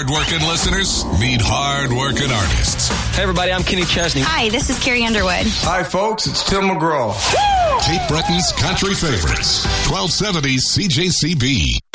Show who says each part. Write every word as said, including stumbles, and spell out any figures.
Speaker 1: hard-working listeners meet hard-working artists.
Speaker 2: Hey, everybody, I'm Kenny Chesney.
Speaker 3: Hi, this is Carrie Underwood.
Speaker 4: Hi, folks, it's Tim McGraw.
Speaker 1: Cape Breton's country favorites, twelve seventy C J C B.